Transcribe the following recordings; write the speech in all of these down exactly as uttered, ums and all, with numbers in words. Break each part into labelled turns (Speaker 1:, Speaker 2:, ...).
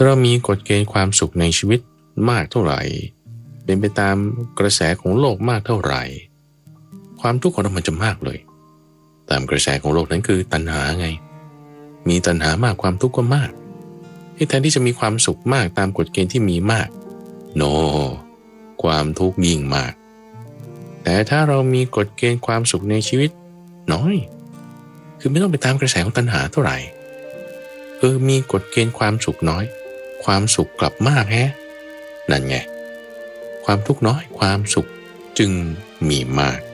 Speaker 1: าเรามีกฎเกณฑ์ความสุขในชีวิตมากเท่าไหร่เป็นไปตามกระแสของโลกมากเท่าไหร่ความทุกข์ของเรามันจะมากเลยตามกระแสของโลกนั้นคือตัณหาไงมีตัณหามากความทุกข์ก็มากที่แทนที่จะมีความสุขมากตามกฎเกณฑ์ที่มีมากโน ความทุกข์ยิ่งมากแต่ถ้าเรามีกฎเกณฑ์ความสุขในชีวิตน้อยคือไม่ต้องไปตามกระแสของตัณหาเท่าไหร่เออมีกฎเกณฑ์ความสุขน้อยความสุขกลับมากแฮะนั่นไงความทุกข์น้อยความสุขจึงมีมาก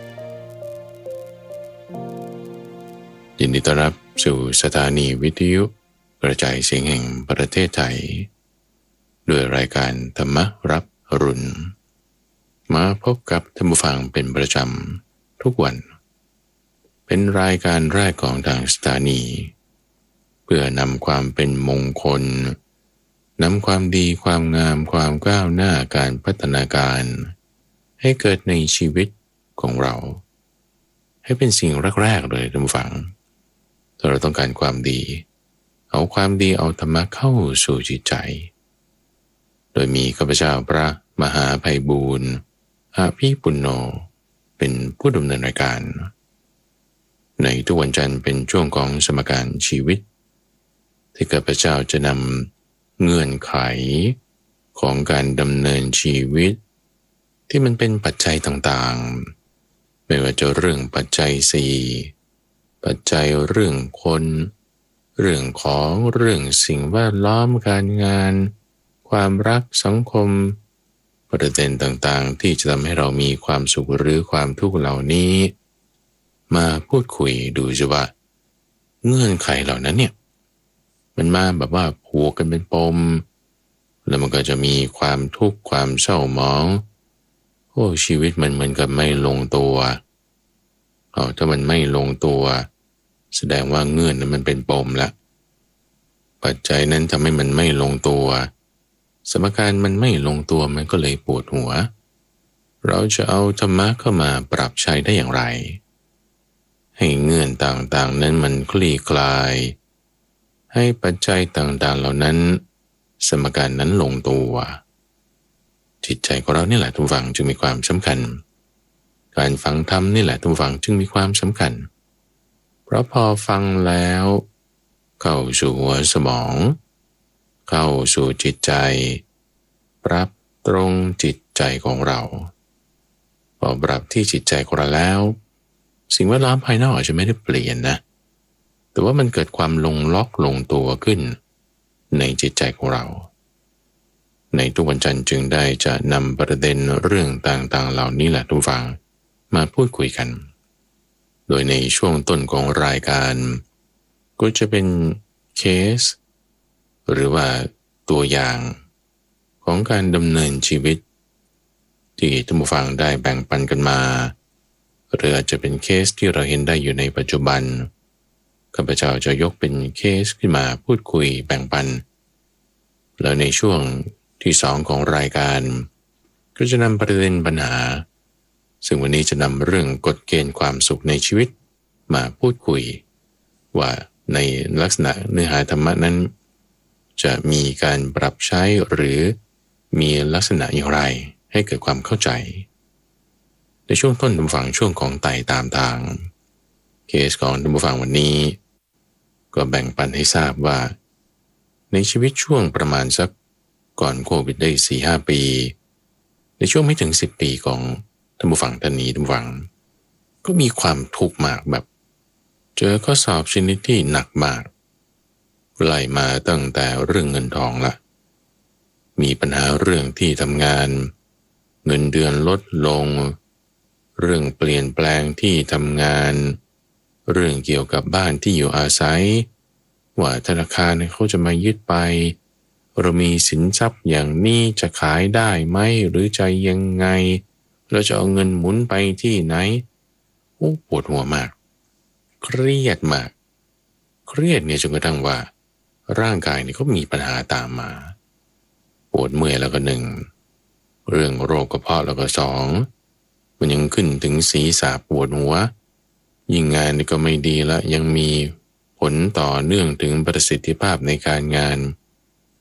Speaker 1: ยินดีต้อนรับสู่สถานีวิทยุกระจายเสียงแห่งประเทศไทยด้วยรายการธรรมรับอรุณมาพบกับท่านผู้ฟังเป็นประจำทุกวันเป็นรายการแรกของทางสถานีเพื่อนำความเป็นมงคลนำความดีความงามความก้าวหน้าการพัฒนาการให้เกิดในชีวิตของเราให้เป็นสิ่งแรกๆเลยท่านผู้ฟังถ้าเราต้องการความดีเอาความดีเอาธรรมะเข้าสู่จิตใจโดยมีข้าพเจ้าพระมหาไพบูลย์อภิปุณโญเป็นผู้ดำเนินรายการในทุกวันจันทร์เป็นช่วงของสมการชีวิตที่ข้าพเจ้าจะนำเงื่อนไขของการดำเนินชีวิตที่มันเป็นปัจจัยต่างๆไม่ว่าจะเรื่องปัจจัยสี่ปัจจัยเรื่องคนเรื่องของเรื่องสิ่งแวดล้อมการงานความรักสังคมประเด็นต่างๆที่จะทำให้เรามีความสุขหรือความทุกข์เหล่านี้มาพูดคุยดูสิว่าเงื่อนไขเหล่านั้นเนี่ยมันมาแบบว่าผูกกันเป็นปมแล้วมันก็จะมีความทุกข์ความเศร้าหมองโอ้ชีวิตมันเหมือนกับไม่ลงตัวเอาถ้ามันไม่ลงตัวแสดงว่าเงื่อนนั้นมันเป็นปมละปัจจัยนั้นทำให้มันไม่ลงตัวสมการมันไม่ลงตัวมันก็เลยปวดหัวเราจะเอาธรรมะเข้ามาปรับใช้ได้อย่างไรให้เงื่อนต่างๆนั้นมันคลี่คลายให้ปัจจัยต่างๆเหล่านั้นสมการนั้นลงตัวจิตใจของเรานี่แหละทุกฝั่งจึงมีความสำคัญการฟังธรรมนี่แหละทุกฝั่งจึงมีความสำคัญเพราะพอฟังแล้วเข้าสู่หัวสมองเข้าสู่จิตใจปรับตรงจิตใจของเราพอปรับที่จิตใจของเราแล้วสิ่งแวดล้อมภายนอกอาจจะไม่ได้เปลี่ยนนะแต่ว่ามันเกิดความลงล็อกลงตัวขึ้นในจิตใจของเราในทุกวันจันทร์จึงได้จะนำประเด็นเรื่องต่างๆเหล่านี้แหละทุกฝั่งมาพูดคุยกันโดยในช่วงต้นของรายการก็จะเป็นเคสหรือว่าตัวอย่างของการดำเนินชีวิตที่ท่านผู้ฟังได้แบ่งปันกันมาหรืออาจจะเป็นเคสที่เราเห็นได้อยู่ในปัจจุบันข้าพเจ้าจะยกเป็นเคสขึ้นมาพูดคุยแบ่งปันแล้วในช่วงที่สองของรายการก็จะนำประเด็นปัญหาซึ่งวันนี้จะนำเรื่องกฎเกณฑ์ความสุขในชีวิตมาพูดคุยว่าในลักษณะเนื้อหาธรรมะนั้นจะมีการปรับใช้หรือมีลักษณะอย่างไรให้เกิดความเข้าใจในช่วงต้นท่านผู้ฟังช่วงของไต่ตามทางเคสของท่านผู้ฟังวันนี้ก็แบ่งปันให้ทราบว่าในชีวิตช่วงประมาณสักก่อนโควิดได้ สี่ห้า ปีในช่วงไม่ถึงสิบปีของท่านผู้ฟังท่านนี้ท่านผู้ฟังก็มีความทุกข์มากแบบเจอข้อสอบชนิดที่หนักมากไล่มาตั้งแต่เรื่องเงินทองละมีปัญหาเรื่องที่ทำงานเงินเดือนลดลงเรื่องเปลี่ยนแปลงที่ทำงานเรื่องเกี่ยวกับบ้านที่อยู่อาศัยว่าธนาคารเขาจะมายึดไปเรามีสินทรัพย์อย่างนี้จะขายได้ไหมหรือจะยังไงเราจะเอาเงินหมุนไปที่ไหนโอ้ปวดหัวมากเครียดมากเครียดเนี่ยจนกระทั่งว่าร่างกายเนี่ยก็มีปัญหาตามมาปวดเมื่อยแล้วก็หนึ่งเรื่องโรคกระเพาะแล้วก็สองมันยังขึ้นถึงศีรษะปวดหัวยิ่งงานนี่ก็ไม่ดีละยังมีผลต่อเนื่องถึงประสิทธิภาพในการงาน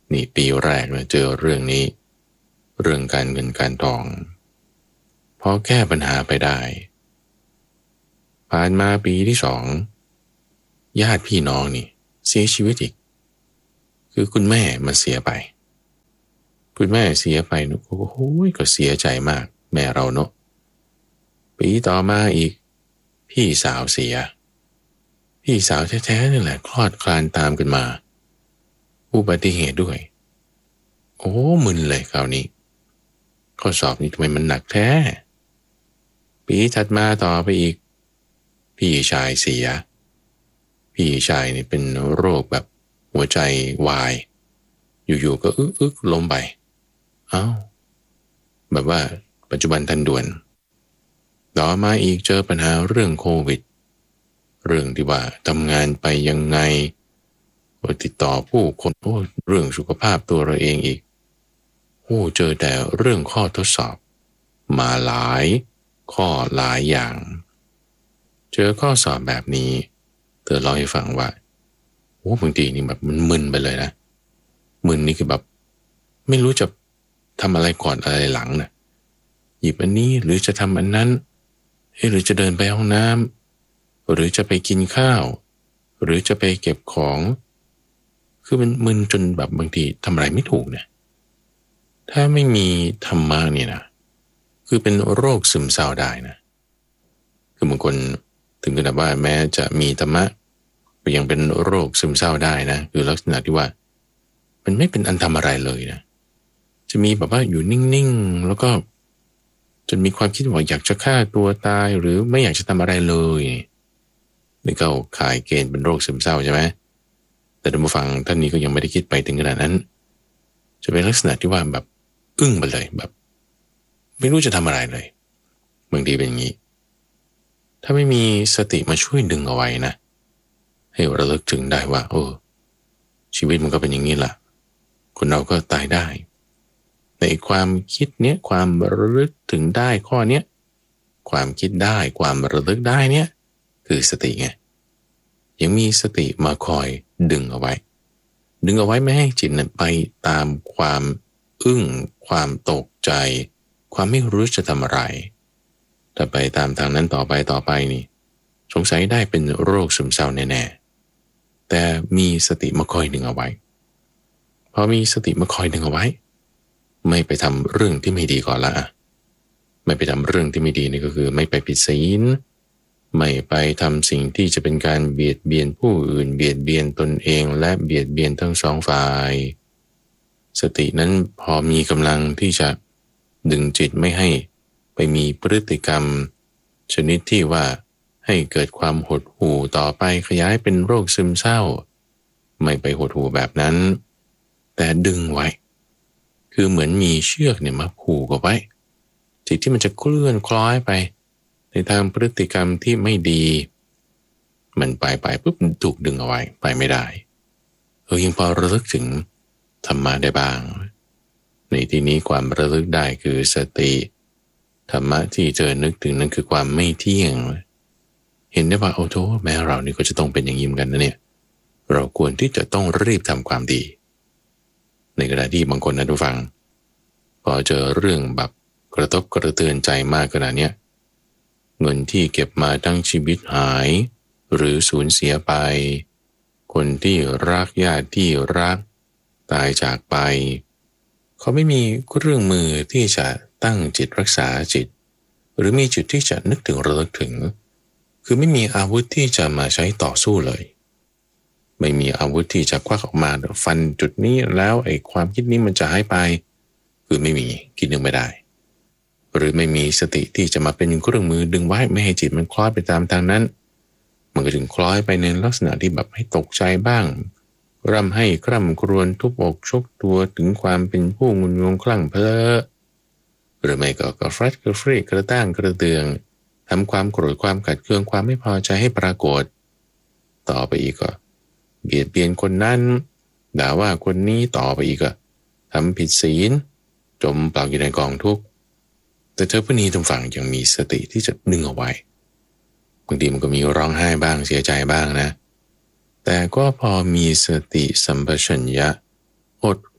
Speaker 1: นี่ปีแรกนะเจอเรื่องนี้เรื่องการเงินการทองพอแก้ปัญหาไปได้ผ่านมาปีที่สองญาติพี่น้องนี่เสียชีวิตอีกคือคุณแม่มาเสียไปคุณแม่เสียไปนุโอ้โหก็เสียใจมากแม่เราเนาะปีต่อมาอีกพี่สาวเสียพี่สาวแท้ๆนี่แหละคลอดคลานตามกันมาอุบัติเหตุด้วยโอ้มึนเลยคราวนี้ข้อสอบนี่ทำไมมันหนักแท้ปีถัดมาต่อไปอีกพี่ชายเสียพี่ชายนี่เป็นโรคแบบหัวใจวายอยู่ๆก็อึกอึกล้มไปอ้าวแบบว่าปัจจุบันทันด่วนต่อมาอีกเจอปัญหาเรื่องโควิดเรื่องที่ว่าทำงานไปยังไงติดต่อผู้คนโอ้เรื่องสุขภาพตัวเราเองอีกโอ้เจอแต่เรื่องข้อทดสอบมาหลายข้อหลายอย่างเจอข้อสอบแบบนี้เธอเล่าให้ฟังว่าโอ้บางทีนี่แบบมันมึนไปเลยนะมึนนี่คือแบบไม่รู้จะทำอะไรก่อนอะไรหลังนะหยิบอันนี้หรือจะทำอันนั้นหรือจะเดินไปห้องน้ำหรือจะไปกินข้าวหรือจะไปเก็บของคือมันมึนจนแบบบางทีทำอะไรไม่ถูกเนี่ยถ้าไม่มีธรรมะเนี่ยนะคือเป็นโรคซึมเศร้าได้นะคือบางคนถึงขนาดว่าแม้จะมีธรรมะก็ยังเป็นโรคซึมเศร้าได้นะคือลักษณะที่ว่ามันไม่เป็นอันทำอะไรเลยนะจะมีแบบว่าอยู่นิ่งๆแล้วก็จนมีความคิดว่าอยากจะฆ่าตัวตายหรือไม่อยากจะทำอะไรเลยนี่ก็ขายเกณฑ์เป็นโรคซึมเศร้าใช่ไหมแต่ท่านผู้ฟังท่านนี้ก็ยังไม่ได้คิดไปถึงขนาดนั้นจะเป็นลักษณะที่ว่าแบบอึ้งไปเลยแบบไม่รู้จะทำอะไรเลยบางทีเป็นอย่างนี้ถ้าไม่มีสติมาช่วยดึงเอาไว้นะให้ระลึกถึงได้ว่าโอ้ชีวิตมันก็เป็นอย่างนี้แหละคนเราก็ตายได้ในความคิดเนี้ยความระลึกถึงได้ข้อเนี้ยความคิดได้ความระลึกได้เนี้ยคือสติไงยังมีสติมาคอยดึงเอาไว้ดึงเอาไว้ไม่ให้จิตนั้นไปตามความอึ้งความตกใจความไม่รู้จะทำอะไรถ้าไปตามทางนั้นต่อไปต่อไปนี่สงสัยได้เป็นโรคซึมเศร้าแน่ๆแต่มีสติมาคอยดึงเอาไว้พอมีสติมาคอยดึงเอาไว้ไม่ไปทำเรื่องที่ไม่ดีก่อนละไม่ไปทำเรื่องที่ไม่ดีนี่ก็คือไม่ไปผิดศีลไม่ไปทำสิ่งที่จะเป็นการเบียดเบียนผู้อื่นเบียดเบียนตนเองและเบียดเบียนทั้งสองฝ่ายสตินั้นพอมีกำลังที่จะดึงจิตไม่ให้ไปมีพฤติกรรมชนิดที่ว่าให้เกิดความหดหู่ต่อไปขยายเป็นโรคซึมเศร้าไม่ไปหดหู่แบบนั้นแต่ดึงไว้คือเหมือนมีเชือกเนี่ยมาผูกเอาไว้จิตที่มันจะเคลื่อนคล้อยไปในทางพฤติกรรมที่ไม่ดีมันไปไปปุ๊บถูกดึงเอาไว้ไปไม่ได้เออยังพอระลึกถึงธรรมะได้บ้างในที่นี้ความระลึกได้คือสติธรรมะที่เจอนึกถึงนั้นคือความไม่เที่ยงเห็นได้ว่าโอ้โธ่แม้เรานี่ก็จะต้องเป็นอย่างนี้เหมือนกันนะเนี่ยเราควรที่จะต้องรีบทำความดีในขณะที่บางคนนะทุกฟังพอเจอเรื่องแบบกระทบกระเทือนใจมากขนาดเนี้ยเงินที่เก็บมาทั้งชีวิตหายหรือสูญเสียไปคนที่รักญาติที่รักตายจากไปเขาไม่มีเครื่องมือที่จะตั้งจิตรักษาจิตหรือมีจุดที่จะนึกถึงระลึกถึงคือไม่มีอาวุธที่จะมาใช้ต่อสู้เลยไม่มีอาวุธที่จะควักออกมาฟันจุดนี้แล้วไอ้ความคิดนี้มันจะหายไปคือไม่มีคิดนึกไม่ได้หรือไม่มีสติที่จะมาเป็นเครื่องมือดึงไว้ไม่ให้จิตมันคล้อยไปตามทางนั้นมันก็ถึงคล้อยไปในลักษณะที่แบบให้ตกใจบ้างร่ำให้คร่ำครวญทุบอกชกตัวถึงความเป็นผู้งุนงงคลั่งเพ้อหรือไม่ก็กระฟัดกระฟรีกระต้างกระเตืองทำความโกรธความขัดเคืองความไม่พอใจให้ปรากฏต่อไปอีกก็เบียดเบียนคนนั้นด่าว่าคนนี้ต่อไปอีกก็ทำผิดศีลจมปลักอยู่ในกองทุกข์แต่เธอผู้นี้ทางฝั่งยังมีสติที่จะดึงเอาไว้บางทีมันก็มีร้องไห้บ้างเสียใจบ้างนะแต่ก็พอมีสติสัมปชัญญะอด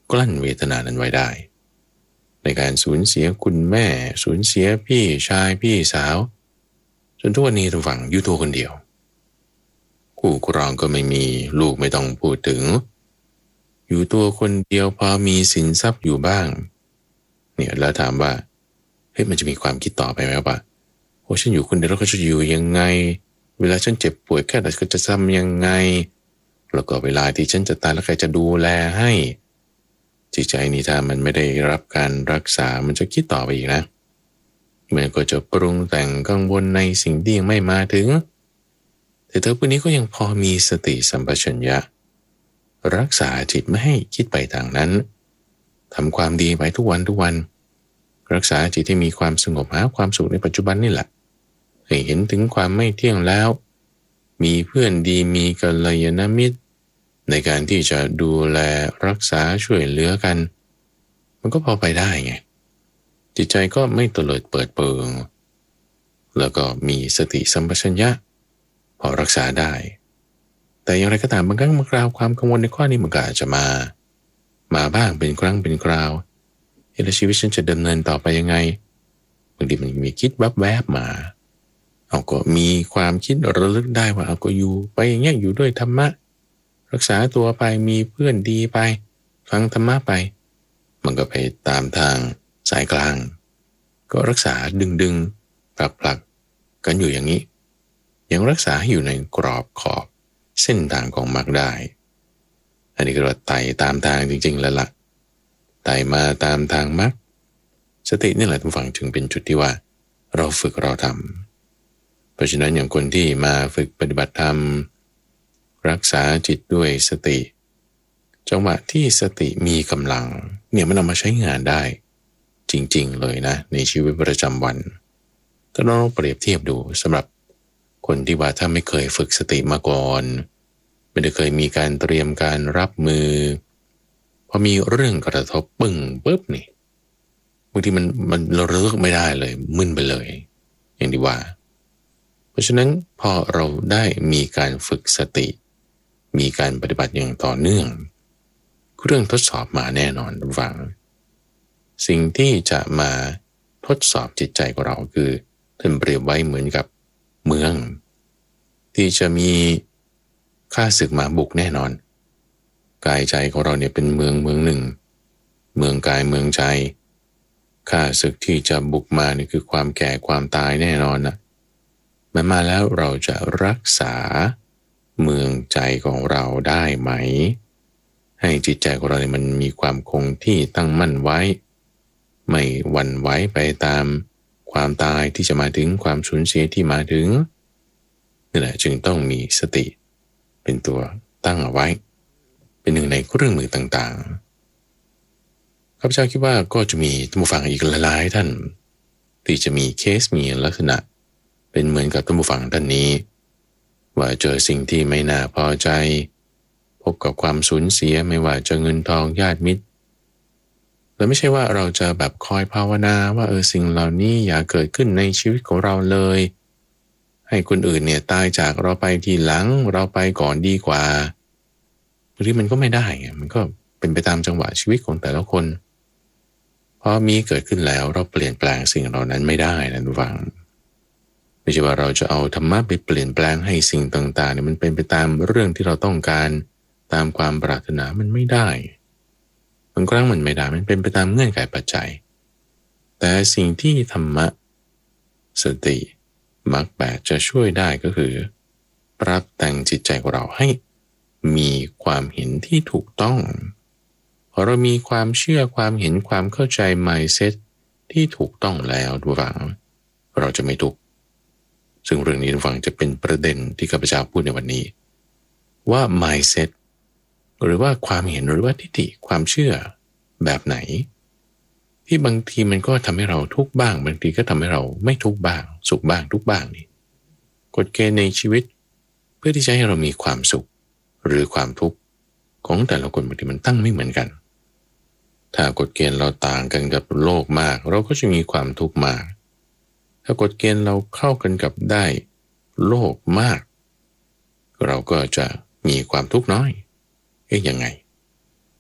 Speaker 1: กลั้นเวทนานั้นไว้ได้ในการสูญเสียคุณแม่สูญเสียพี่ชายพี่สาวจนทุกวันนี้ทุกฝั่งอยู่ตัวคนเดียวคู่ครองก็ไม่มีลูกไม่ต้องพูดถึงอยู่ตัวคนเดียวพอมีสินทรัพย์อยู่บ้างเนี่ยแล้วถามว่าเฮ้ยมันจะมีความคิดต่อไปไหมว่าโอ้ฉันอยู่คนเดียวแล้วก็จะอยู่ยังไงเวลาฉันเจ็บป่วยแค่ไหนก็จะทำยังไงแล้วก็เวลาที่ฉันจะตายแล้วใครจะดูแลให้จิตใจนี้ถ้ามันไม่ได้รับการรักษามันจะคิดต่อไปอีกนะมันก็จะปรุงแต่งกังวลในสิ่งที่ยังไม่มาถึงแต่เธอผู้นี้ก็ยังพอมีสติสัมปชัญญะรักษาจิตไม่ให้คิดไปทางนั้นทำความดีไปทุกวันทุกวันรักษาจิตให้มีความสงบหาความสุขในปัจจุบันนี่แหละให้เห็นถึงความไม่เที่ยงแล้วมีเพื่อนดีมีกัลยาณมิตรในการที่จะดูแลรักษาช่วยเหลือกันมันก็พอไปได้ไงจิตใจก็ไม่เตลิดเปิดเปิงแล้วก็มีสติสัมปชัญญะพอรักษาได้แต่อย่างไรก็ตามบางครั้งบางคราวความกังวลในข้อนี้มันก็อาจจะมามาบ้างเป็นครั้งเป็นคราวเฮ้ยแล้วชีวิตฉันจะดำเนินต่อไปยังไงบางทีมันมีคิดแวบๆมาเอาก็มีความคิดระลึกได้ว่าเอาก็อยู่ไปอย่างเงี้ยอยู่ด้วยธรรมะรักษาตัวไปมีเพื่อนดีไปฟังธรรมะไปมันก็ไปตามทางสายกลางก็รักษาดึงดึงผลักผลักกันอยู่อย่างนี้ยังรักษาอยู่ในกรอบขอบเส้นทางของมรรคได้อันนี้ก็ว่าไต่ตามทางจริงๆแล้วล่ะไต่มาตามทางมรรคสตินี่แหละทุกฝั่งจึงเป็นจุดที่ว่าเราฝึกเราทำเพราะฉะนั้นอย่างคนที่มาฝึกปฏิบัติธรรมรักษาจิตด้วยสติจังหวะที่สติมีกำลังเนี่ยมันเอามาใช้งานได้จริงๆเลยนะในชีวิตประจำวันถ้าเราเปรียบเทียบดูสำหรับคนที่ว่าถ้าไม่เคยฝึกสติมาก่อนไม่ได้เคยมีการเตรียมการรับมือพอมีเรื่องกระทบปึ้งปุ๊บนี่บางทีมันมันเราเลิกไม่ได้เลยมึนไปเลยอย่างที่ว่าเพราะฉะนั้นพอเราได้มีการฝึกสติมีการปฏิบัติอย่างต่อเนื่องเรื่องทดสอบมาแน่นอนฟังสิ่งที่จะมาทดสอบจิตใจของเราคือท่านเปรียบไว้เหมือนกับเมืองที่จะมีข้าศึกมาบุกแน่นอนกายใจของเราเนี่ยเป็นเมืองเมืองหนึ่งเมืองกายเมืองใจข้าศึกที่จะบุกมานี่คือความแก่ความตายแน่นอนนะมันมาแล้วเราจะรักษาเมืองใจของเราได้ไหมให้จิตใจของเราเนี่ยมันมีความคงที่ตั้งมั่นไว้ไม่หวั่นไหวไปตามความตายที่จะมาถึงความสูญเสียที่มาถึงนี่แหละจึงต้องมีสติเป็นตัวตั้งเอาไว้เป็นหนึ่งในเครื่องมือต่างๆข้าพเจ้าคิดว่าก็จะมีท่านผู้ฟังอีกหลายๆท่านที่จะมีเคสมีลักษณะเป็นเหมือนกับท่านผู้ฟังท่านนี้ว่าเจอสิ่งที่ไม่น่าพอใจพบกับความสูญเสียไม่ว่าจะเงินทองญาติมิตรแล้วไม่ใช่ว่าเราจะแบบคอยภาวนาว่าเออสิ่งเหล่านี้อย่าเกิดขึ้นในชีวิตของเราเลยให้คนอื่นเนี่ยตายจากเราไปทีหลังเราไปก่อนดีกว่าบางทีมันก็ไม่ได้ไงมันก็เป็นไปตามจังหวะชีวิตของแต่ละคนพอมีเกิดขึ้นแล้วเราเปลี่ยนแปลงสิ่งเหล่านั้นไม่ได้นะทุกฝังไม่ใช่ว่าเราจะเอาธรรมะไปเปลี่ยนแปลงให้สิ่งต่างๆเนี่ยมันเป็นไปตามเรื่องที่เราต้องการตามความปรารถนามันไม่ได้บางครั้งมันไม่ได้มันเป็นไปตามเงื่อนไขปัจจัยแต่สิ่งที่ธรรมะสติมรรคแปดจะช่วยได้ก็คือปรับแต่งจิตใจของเราให้มีความเห็นที่ถูกต้องพอเรามีความเชื่อความเห็นความเข้าใจ mindset ที่ถูกต้องแล้วทุกฝังเราจะไม่ทุกข์ซึ่งเรื่องนี้ทุกฝังจะเป็นประเด็นที่ข้าพเจ้าพูดในวันนี้ว่า mindset หรือว่าความเห็นหรือว่าทิฏฐิความเชื่อแบบไหนที่บางทีมันก็ทำให้เราทุกข์บ้างบางทีก็ทำให้เราไม่ทุกข์บ้างสุขบ้างทุกข์บ้างนี่กฎเกณฑ์ในชีวิตเพื่อที่จะให้เรามีความสุขหรือความทุกข์ของแต่ละคนบางทีมันตั้งไม่เหมือนกันถ้ากฎเกณฑ์เราต่างกันกับโลกมากเราก็จะมีความทุกข์มากถ้ากฎเกณฑ์เราเข้ากันกับได้โลกมากเราก็จะมีความทุกข์น้อยเอ๊ะยังไง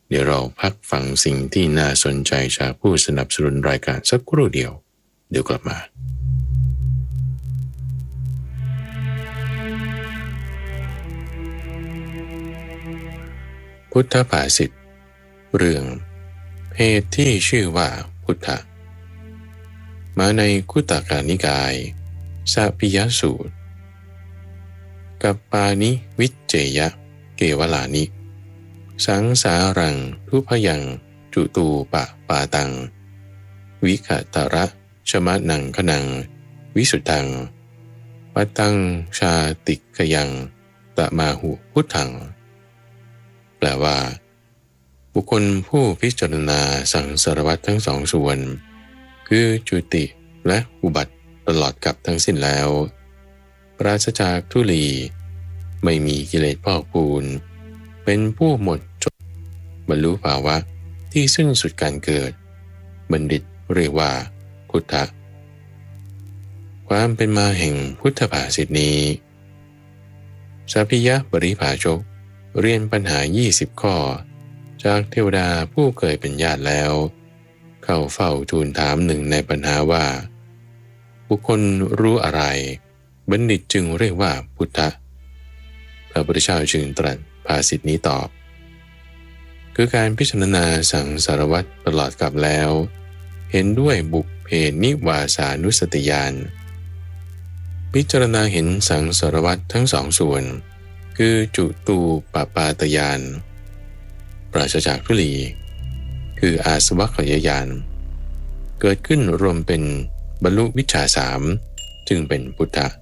Speaker 1: เดี๋ยวเราพักฟังสิ่งที่น่าสนใจจากผู้สนับสนุนรายการสักครู่เดียวเดี๋ยวกลับมาพุทธภาษิตเรื่องเหตุที่ชื่อว่าพุทธะมาในคุตตกนิกายสัพพิยสูตรกัปปานิวิจเจยะเกวลานิสังสารังทุพยังจุตูปะปาตังวิขตระชมะนังขนังวิสุตังปัตตังชาติกยังตะมาหุพุทธังแปลว่าบุคคลผู้พิจารณาสังสารวัฏทั้งสองส่วนคือจุติและอุบัติตลอดกับทั้งสิ้นแล้วปราศจากทุลีไม่มีกิเลสพอกพูนเป็นผู้หมดจดบรรลุภาวะที่สิ้นสุดการเกิดบัณฑิตเรียกว่าพุทธะความเป็นมาแห่งพุทธภาษิตนี้สัพพิยะปริภาชกเรียนปัญหายี่สิบข้อจากเทวดาผู้เคยเป็นญาติแล้วเข้าเฝ้าทูลถามหนึ่งในปัญหาว่าบุคคลรู้อะไรบัณฑิตจึงเรียกว่าพุทธะพระพุทธเจ้าจึงตรัสภาษิตนี้ตอบคือการพิจารณาสังสารวัฏตลอดกับแล้วเห็นด้วยบุพเพนิวาสานุสติญาณพิจารณาเห็นสังสารวัฏทั้งสองส่วนคือจุตูปปาตญาณปราศจากทุลีคืออาสวัคยญาณเกิดขึ้นรวมเป็นบรรลุวิชชาสามจึงเป็นพุทธะ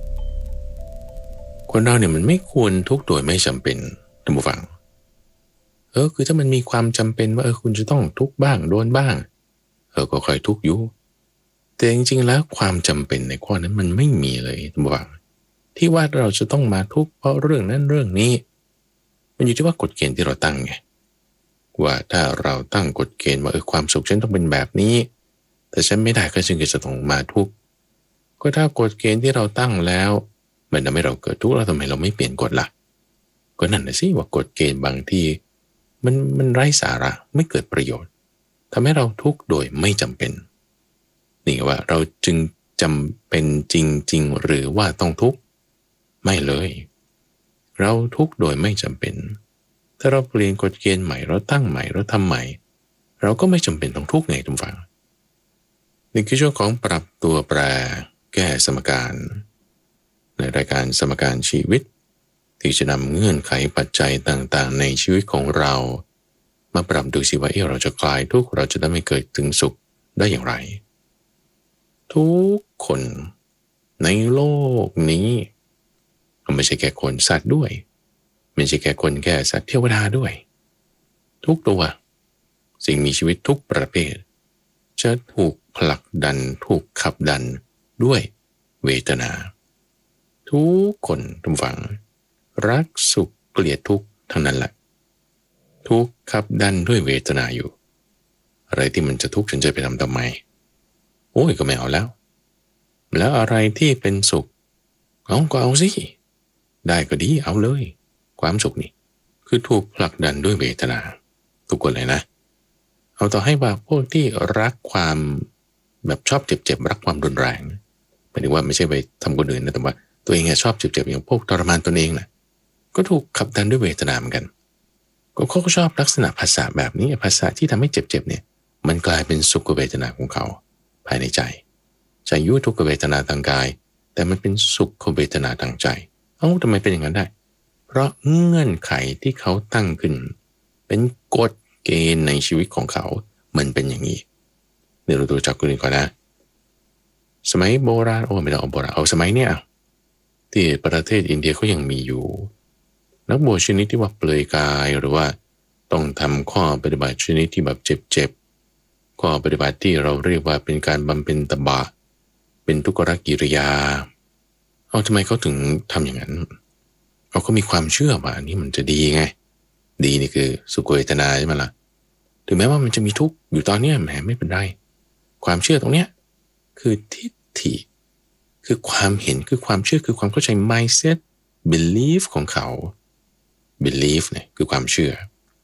Speaker 1: คนเราเนี่ยมันไม่ควรทุกข์โดยไม่จำเป็นท่านผู้ฟังเออคือถ้ามันมีความจำเป็นว่าเออคุณจะต้องทุกข์บ้างโดนบ้างเออก็ค่อยทุกข์อยู่แต่จริงๆแล้วความจำเป็นในข้อนั้นมันไม่มีเลยท่านผู้ฟังที่ว่าเราจะต้องมาทุกข์เพราะเรื่องนั้นเรื่องนี้มันอยู่ที่ว่ากฎเกณฑ์ที่เราตั้งไงว่าถ้าเราตั้งกฎเกณฑ์ว่าเออความสุขฉันต้องเป็นแบบนี้แต่ฉันไม่ได้ก็จึงจะต้องมาทุกข์ก็ถ้ากฎเกณฑ์ที่เราตั้งแล้วมันทำให้เราเกิดทุกข์แล้วทำไมเราไม่เปลี่ยนกฎล่ะก็นั่นนะสิว่ากฎเกณฑ์บางที่มันมันไร้สาระไม่เกิดประโยชน์ทำให้เราทุกข์โดยไม่จำเป็นนี่ว่าเราจึงจำเป็นจริงๆหรือว่าต้องทุกข์ไม่เลยเราทุกข์โดยไม่จำเป็นถ้าเราเปลี่ยนกฎเกณฑ์ใหม่เราตั้งใหม่เราทำใหม่เราก็ไม่จำเป็นต้องทุกข์ไงทุกฝังนี่คือช่วงของปรับตัวแปรแก้สมการในรายการสมการชีวิตที่จะนำเงื่อนไขปัจจัยต่างๆในชีวิตของเรามาปรับดูสิว่าเราจะคลายทุกข์เราจะได้ไม่เกิดถึงสุขได้อย่างไรทุกคนในโลกนี้ไม่ใช่แค่คนสัตว์ด้วยไม่ใช่แค่คนแค่สัตว์เทวดาด้วยทุกตัวสิ่งมีชีวิตทุกประเภทจะถูกผลักดันถูกขับดันด้วยเวทนาทุกคนทุกฝั่งรักสุขเกลียดทุกข์ทั้งนั้นแหละทุกข์ขับดันด้วยเวทนาอยู่อะไรที่มันจะทุกข์ฉันจะไปทำทำไมโอ้ยก็ไม่เอาแล้วแล้วอะไรที่เป็นสุขเอาก็เอาสิได้ก็ดีเอาเลยความสุขนี่คือถูกผลักดันด้วยเวทนาทุกคนเลยนะเอาต่อให้ว่าพวกที่รักความแบบชอบเจ็บๆรักความรุนแรงหมายถึงว่าไม่ใช่ไปทำคนอื่นนะแต่ว่าตัวเองชอบเจ็บๆอย่างพวกทรมานตนเองนะก็ถูกขับดันด้วยเวทนาเหมือนกันก็เขาก็ชอบลักษณะภาษาแบบนี้ภาษาที่ทำให้เจ็บๆเนี่ยมันกลายเป็นสุขเวทนาของเขาภายในใจใจยุทุกขเวทนาทางกายแต่มันเป็นสุขเวทนาทางใจเอ้าทำไมเป็นอย่างนั้นได้เพราะเงื่อนไขที่เขาตั้งขึ้นเป็นกฎเกณฑ์ในชีวิตของเขามันเป็นอย่างนี้เดี๋ยวเราดูจากคนอื่นก่อนนะสมัยโบราณโอ้ไม่ต้องเอาโบราณเอาสมัยเนี้ยที่ประเทศอินเดียเขายังมีอยู่นักบวชชนิดที่ว่าเปลือยกายหรือว่าต้องทำข้อปฏิบัติชนิดที่แบบเจ็บๆข้อปฏิบัติที่เราเรียกว่าเป็นการบำเพ็ญตบะเป็นทุกขกิริยาเอาทำไมเขาถึงทำอย่างนั้นเขาก็มีความเชื่อว่าอันนี้มันจะดีไงดีนี่คือสุขเวทนาใช่ไหมล่ะถึงแม้ว่ามันจะมีทุกข์อยู่ตอนนี้แหมไม่เป็นไรความเชื่อตรงเนี้ยคือทิฏฐิคือความเห็นคือความเชื่อคือความเข้าใจ mindset belief ของเขา belief เนี่ยคือความเชื่อ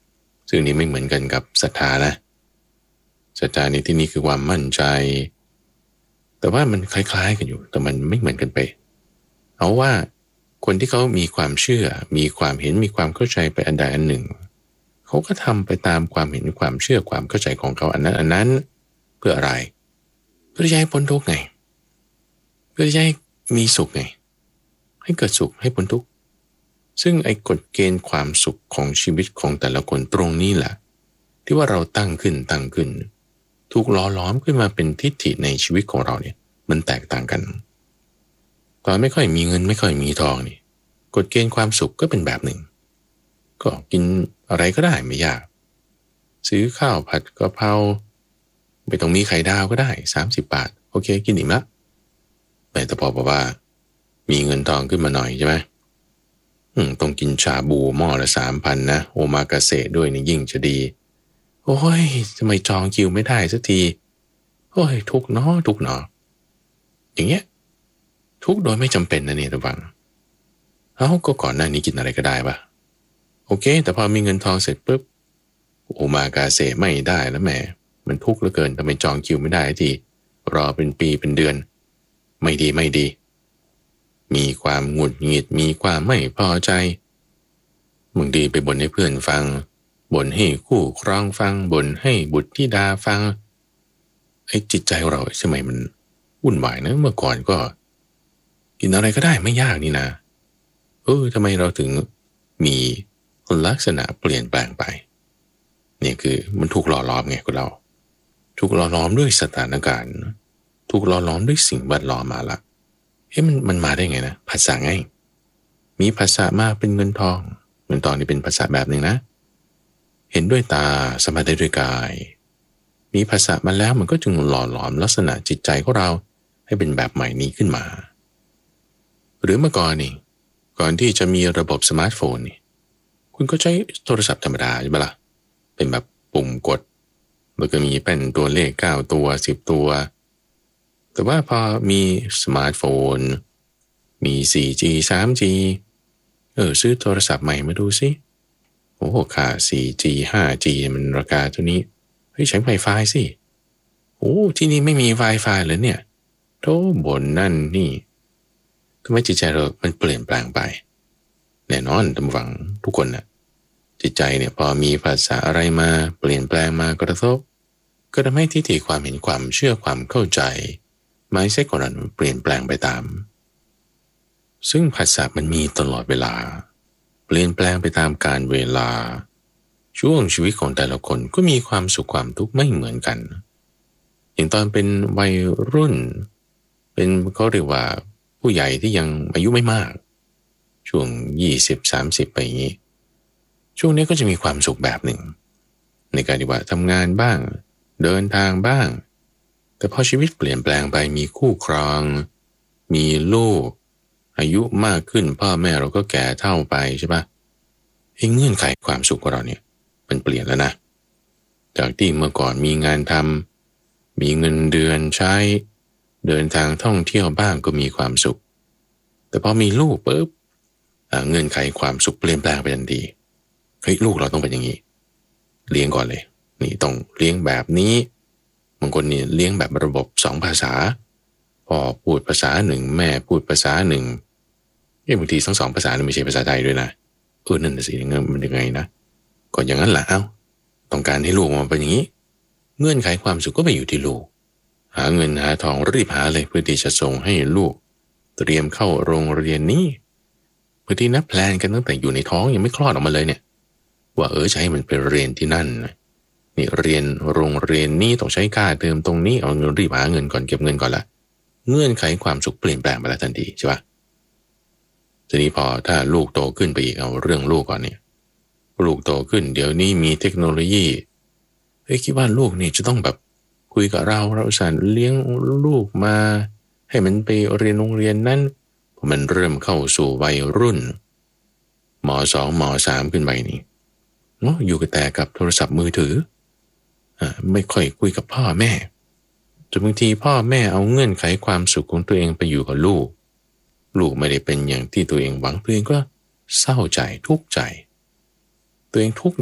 Speaker 1: ซึ่งนี้ไม่เหมือนกันกับศรัทธานะศรัทธาในที่นี้คือความมั่นใจแต่ว่ามันคล้ายๆกันอยู่แต่มันไม่เหมือนกันไปเอาว่าคนที่เขามีความเชื่อมีความเห็นมีความเข้าใจไปอันใดอันหนึ่งเขาก็ทำไปตามความเห็นความเชื่อความเข้าใจของเขาอันนั้นอันนั้นเพื่ออะไรเพื่อจะให้พ้นทุกข์ไงเพื่อจะให้มีสุขไงให้เกิดสุขให้พ้นทุกข์ซึ่งไอ้กฎเกณฑ์ความสุขของชีวิตของแต่ละคนตรงนี้แหละที่ว่าเราตั้งขึ้นตั้งขึ้นถูกล้อล้อมขึ้นมาเป็นทิฏฐิในชีวิตของเราเนี่ยมันแตกต่างกันตอนไม่ค่อยมีเงินไม่ค่อยมีทองนี่กฎเกณฑ์ความสุขก็เป็นแบบหนึ่งก็กินอะไรก็ได้ไม่ยากซื้อข้าวผัดกะเพราไม่ต้องมีไข่ดาวก็ได้สามสิบบาทโอเคกินอิ่มละแต่พอบอกว่ามีเงินทองขึ้นมาหน่อยใช่ไหมอืมต้องกินชาบูหม้อละสามพันนะโอมากาเสะด้วยนี่ยิ่งจะดีโอ้ยทำไมจองคิวไม่ได้สักทีโอ้ยทุกเนาะทุกเนาะอย่างเงี้ยทุกโดยไม่จำเป็นนะเนี่ยระวังเอ้าก็ก่อนหน้านี้กินอะไรก็ได้ปะโอเคแต่พอมีเงินทองเสร็จปุ๊บโอมากาเสะไม่ได้แล้วแหมมันทุกข์เหลือเกินทำไมจองคิวไม่ได้ทีรอเป็นปีเป็นเดือนไม่ดีไม่ดีมีความหงุดหงิดมีความไม่พอใจบางทีไปบ่นให้เพื่อนฟังบ่นให้คู่ครองฟังบ่นให้บุตรธิดาฟังไอ้จิตใจของเราใช่ไหมมันวุ่นวายนะเมื่อก่อนก็กินอะไรก็ได้ไม่ยากนี่นะเออทำไมเราถึงมีลักษณะเปลี่ยนแปลงไปเนี่ยคือมันถูกหล่อล้อมไงคุณเราถูกหล่อล้อมด้วยสถานการณ์ถูกหล่อล้อมด้วยสิ่งแวดล้อมมาละเฮ้ยมันมันมาได้ไงนะภาษาไงมีภาษามาเป็นเงินทองเงินทองนี่เป็นภาษาแบบหนึ่งนะเห็นด้วยตาสัมผัสได้ด้วยกายมีภาษามาแล้วมันก็จึงหล่อหลอมลักษณะจิตใจของเราให้เป็นแบบใหม่นี้ขึ้นมาหรือเมื่อก่อนนี่ก่อนที่จะมีระบบสมาร์ทโฟนนี่คุณก็ใช้โทรศัพท์ธรรมดาใช่ไหมล่ะเป็นแบบปุ่มกดแล้วก็มีเป็นตัวเลขเก้าตัวสิบตัวแต่ว่าพอมีสมาร์ทโฟนมี โฟร์จี ทรีจี เออซื้อโทรศัพท์ใหม่มาดูสิโอ้โหค่า โฟร์จี ไฟว์จี มันราคาเท่านี้เฮ้ยใช้ Wi-Fi สิโอ้ที่นี่ไม่มี Wi-Fi เลยเนี่ยโธ่บ่นนั่นนี่ทำไมจิตใจเรามันเปลี่ยนแปลงไปแน่นอนท่านผู้ฟังทุกคนน่ะจิตใจเนี่ยพอมีภาษาอะไรมาเปลี่ยนแปลงมากระทบก็ทำให้ทิฏฐิความเห็นความเชื่อความเข้าใจไม้เส้นของเราเปลี่ยนแปลงไปตามซึ่งภาษามันมีตลอดเวลาเปลี่ยนแปลงไปตามกาลเวลาช่วงชีวิตของแต่ละคนก็มีความสุขความทุกข์ไม่เหมือนกันอย่างตอนเป็นวัยรุ่นเป็นเขาเรียกว่าผู้ใหญ่ที่ยังอายุไม่มากช่วงยี่สิบ สามสิบไปอย่างนี้ช่วงนี้ก็จะมีความสุขแบบหนึ่งในการที่ว่าทำงานบ้างเดินทางบ้างแต่พอชีวิตเปลี่ยนแปลงไปมีคู่ครองมีลูกอายุมากขึ้นพ่อแม่เราก็แก่เท่าไปใช่ปะไอ้เงื่อนไขความสุขของเราเนี่ยมันเปลี่ยนแล้วนะจากที่เมื่อก่อนมีงานทำมีเงินเดือนใช้เดินทางท่องเที่ยวบ้างก็มีความสุขแต่พอมีลูกปุ๊บเงื่อนไขความสุขเปลี่ยนแปลงไปทันทีเฮ้ยลูกเราต้องเป็นอย่างนี้เลี้ยงก่อนเลยนี่ต้องเลี้ยงแบบนี้บางคนนี่เลี้ยงแบบระบบสองภาษาพ่อพูดภาษาหนึ่งแม่พูดภาษาหนึ่งบางทีทั้งสองภาษาไม่ใช่ภาษาไทยด้วยนะเออนั่นน่ะสิมันยังไงนะก็อย่างนั้นแหละเอ้าต้องการให้ลูกมาเป็นอย่างนี้เงื่อนไขความสุขก็ไปอยู่ที่ลูกหาเงินหาทองรีบหาเลยเพื่อที่จะส่งให้ลูกเตรียมเข้าโรงเรียนนี้บางทีนับแพลนกันตั้งแต่อยู่ในท้องยังไม่คลอดออกมาเลยเนี่ยว่าเออจะให้มันไปเรียนที่นั่นนี่เรียนโรงเรียนนี้ต้องใช้ค่าเทอมตรงนี้เอาเงินรีบหาเงินก่อนเก็บเงินก่อนละเงื่อนไขความสุขเปลี่ยนแปลงไปแล้วทันทีใช่ปะทีนี้พอถ้าลูกโตขึ้นไปอีกเอาเรื่องลูกก่อนเนี่ยลูกโตขึ้นเดี๋ยวนี้มีเทคโนโลยีเฮ้ยคิดว่าลูกนี่จะต้องแบบคุยกับเราเราสั่งเลี้ยงลูกมาให้มันไปเรียนโรงเรียนนั้นพอมันเริ่มเข้าสู่วัยรุ่นม.สอง ม.สาม ขึ้นไปนี่เนาะอยู่กับแต่กับโทรศัพท์มือถืออ่าไม่ค่อยคุยกับพ่อแม่จนบางทีพ่อแม่เอาเงื่อนไขความสุขของตัวเองไปอยู่กับลูกลูกไม่ได้เป็นอย่างที่ตัวเองหวังตัวเองก็เศร้าใจทุกข์ใจตัวเองทุกข์เนี่ยเพ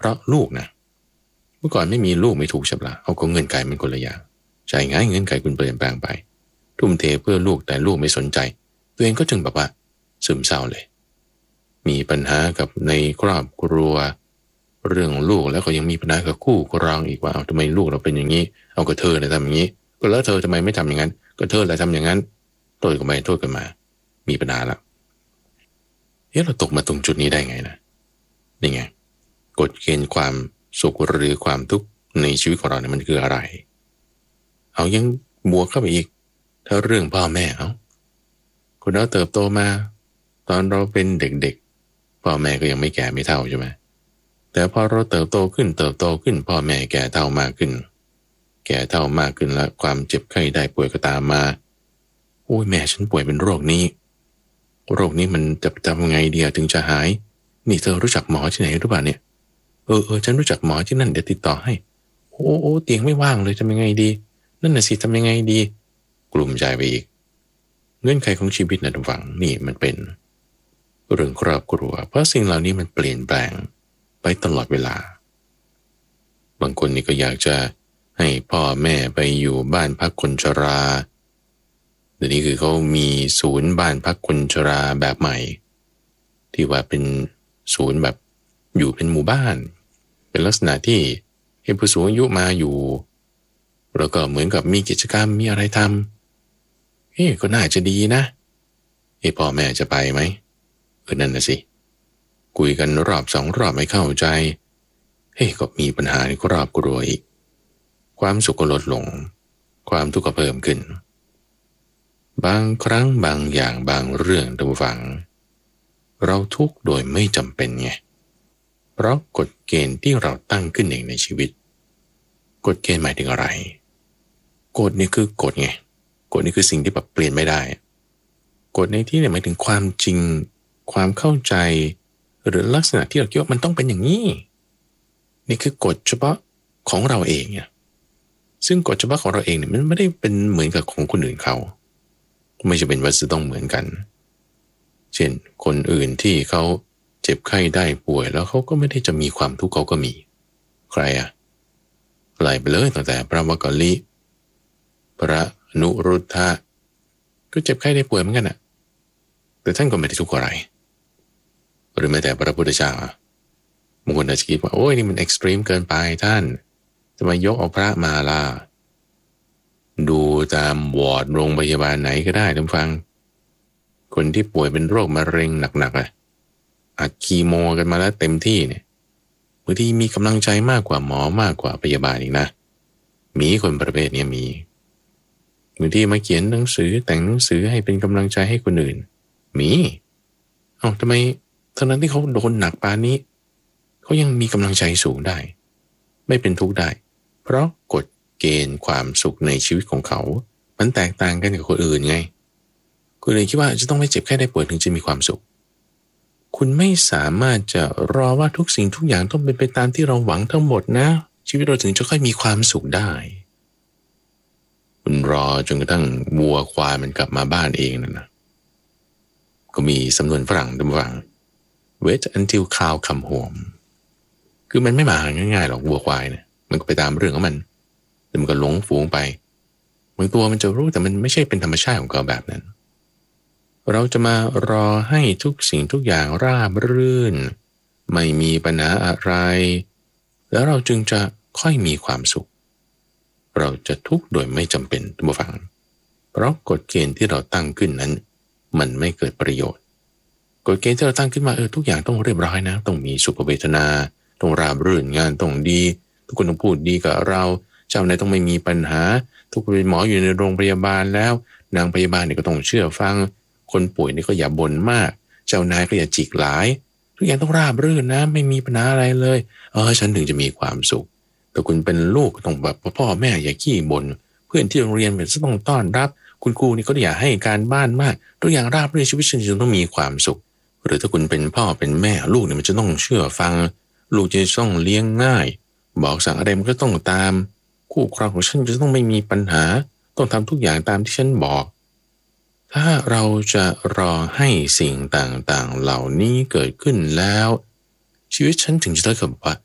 Speaker 1: ราะลูกนะเมื่อก่อนไม่มีลูกไม่ถูกใช่ปะเอาก็เงื่อนไขมันคนละอย่างใช่ง่ายเงื่อนไขคุณเปลี่ยนแปลงไปทุ่มเทเพื่อลูกแต่ลูกไม่สนใจตัวเองก็จึงแบบว่าซึมเศร้าเลยมีปัญหากับในครอบครัวเรื่องลูกแล้วก็ยังมีปัญหากับคู่ครองอีกว่าเอาทำไมลูกเราเป็นอย่างนี้เอาก็เธอเลยทำอย่างนี้ก็แล้วเธอทำไมไม่ทำอย่างนั้นก็เธอแหละทำอย่างนั้นโทษกันไปโทษกันมามีปัญหาละเฮ้ยเราตกมาตรงจุดนี้ได้ไงนะนี่ไงกฎเกณฑ์ความสุขหรือความทุกข์ในชีวิตของเราเนี่ยมันคืออะไรเอายังบวกเข้าไปอีกถ้าเรื่องพ่อแม่เอาคนเราเติบโตมาตอนเราเป็นเด็กๆพ่อแม่ก็ยังไม่แก่ไม่เฒ่าใช่ไหมแต่พอเราเติบโตขึ้นเติบโตขึ้นพ่อแม่แก่เฒ่ามากขึ้นแก่เฒ่ามากขึ้นแล้วความเจ็บไข้ได้ป่วยก็ตามมาโอ้ยแม่ฉันป่วยเป็นโรคนี้โรคนี้มันจะทำไงดีถึงจะหายนี่เธอรู้จักหมอที่ไหนหรือเปล่าเนี่ยเออเออฉันรู้จักหมอที่นั่นเดี๋ยวติดต่อให้โอ้โอ้เตียงไม่ว่างเลยทำยังไงดีนั่นน่ะสิทำยังไงดีกลุ่มใจไปอีกเงื่อนไขของชีวิตนะทุกฝั่งนี่มันเป็นเรื่องครอบครัวเพราะสิ่งเหล่านี้มันเปลี่ยนแปลงไปตลอดเวลาบางคนนี่ก็อยากจะให้พ่อแม่ไปอยู่บ้านพักคนชราเดี๋ยวนี้คือเขามีศูนย์บ้านพักคนชราแบบใหม่ที่ว่าเป็นศูนย์แบบอยู่เป็นหมู่บ้านเป็นลักษณะที่ให้ผู้สูงอายุมาอยู่แล้วก็เหมือนกับมีกิจกรรมมีอะไรทำเฮ้ก็น่าจะดีนะเฮ้พ่อแม่จะไปไหมเออนั่นน่ะสิคุยกันรอบสองรอบไม่เข้าใจเฮ้ก็มีปัญหาในครอบครัวอีกความสุขก็ลดลงความทุกข์ก็เพิ่มขึ้นบางครั้งบางอย่างบางเรื่องท่านผู้ฟังเราทุกข์โดยไม่จำเป็นไงเพราะกฎเกณฑ์ที่เราตั้งขึ้นเองในชีวิตกฎเกณฑ์หมายถึงอะไรกฎนี่คือกฎไงกฎนี่คือสิ่งที่แบบเปลี่ยนไม่ได้กฎในที่เนี่ยหมายถึงความจริงความเข้าใจหรือลักษณะที่เราคิดว่ามันต้องเป็นอย่างนี้นี่คือกฎเฉพาะของเราเองเนี่ยซึ่งกฎเฉพาะของเราเองเนี่ยมันไม่ได้เป็นเหมือนกับของคนอื่นเขาไม่จะเป็นว่าจะต้องเหมือนกันเช่นคนอื่นที่เขาเจ็บไข้ได้ป่วยแล้วเขาก็ไม่ได้จะมีความทุกข์เขาก็มีใครอะไล่ไปเลยตั้งแต่พระวักกลิพระอนุรุทธะก็เจ็บไข้ได้ป่วยเหมือนกันอะแต่ท่านก็ไม่ได้ทุกข์อะไรหรือแม้แต่พระพุทธเจ้าบางคนอาจจะคิดว่าโอ้ยนี่มันเอ็กซ์ตรีมเกินไปท่านจะมายกเอาพระมาล่ะดูตามวอร์ดโรงพยาบาลไหนก็ได้ท่านฟังคนที่ป่วยเป็นโรคมะเร็งหนักๆอ่ะอัดคีโมกันมาแล้วเต็มที่เนี่ยบางทีมีกำลังใจมากกว่าหมอมากกว่าพยาบาลอีกนะมีคนประเภทนี้มีบางทีมาเขียนหนังสือแต่งหนังสือให้เป็นกำลังใจให้คนอื่นมีเอ้าทำไมทั้งนั้นที่เขาโดนหนักปานนี้เขายังมีกำลังใจสูงได้ไม่เป็นทุกข์ได้เพราะกฎเกณฑ์ความสุขในชีวิตของเขามันแตกต่างกันกับคนอื่นไงคุณเลยคิดว่าจะต้องไม่เจ็บแค่ได้ป่วยถึงจะมีความสุขคุณไม่สามารถจะรอว่าทุกสิ่งทุกอย่างต้องเป็นไปตามที่เราหวังทั้งหมดนะชีวิตเราถึงจะค่อยมีความสุขได้คุณรอจนกระทั่งวัวควายมันกลับมาบ้านเองนั่นนะก็มีสำนวนฝรั่งตำวัง wait until cow come home คือมันไม่มาง่ายๆหรอกวัวควายเนี่ยมันก็ไปตามเรื่องของมันแต่มันก็หลงฝูงไปบางตัวมันจะรู้แต่มันไม่ใช่เป็นธรรมชาติของเขาแบบนั้นเราจะมารอให้ทุกสิ่งทุกอย่างราบรื่นไม่มีปัญหาอะไรแล้วเราจึงจะค่อยมีความสุขเราจะทุกข์โดยไม่จำเป็นท่านผู้ฟังเพราะกฎเกณฑ์ที่เราตั้งขึ้นนั้นมันไม่เกิดประโยชน์กฎเกณฑ์ที่เราตั้งขึ้นมาเออทุกอย่างต้องเรียบร้อยนะต้องมีสุขเวทนาต้องราบรื่นงานต้องดีทุกคนต้องพูดดีกับเราเจ้านายต้องไม่มีปัญหาทุกคนเป็นหมออยู่ในโรงพยาบาลแล้วนางพยาบาลเนี่ยก็ต้องเชื่อฟังคนป่วยนี่ก็อย่าบ่นมากเจ้านายก็อย่าจิกหลายทุกอย่างต้องราบรื่นนะไม่มีปัญหาอะไรเลยเออฉันถึงจะมีความสุขแต่คุณเป็นลูกต้องแบบพ่อแม่อย่าขี้บ่นเพื่อนที่โรงเรียนเป็นต้องต้อนรับคุณครูนี่ก็อย่าให้การบ้านมากทุกอย่างราบรื่นชีวิตฉันจะต้องมีความสุขหรือถ้าคุณเป็นพ่อเป็นแม่ลูกเนี่ยมันจะต้องเชื่อฟังลูกจะต้องเลี้ยงง่ายบอกสั่งอะไรมันก็ต้องตามคู่ครองของฉันจะต้องไม่มีปัญหาต้องทำทุกอย่างตามที่ฉันบอกถ้าเราจะรอให้สิ่งต่างๆเหล่านี้เกิดขึ้นแล้วชีวิตฉันถึงจะได้กับว่า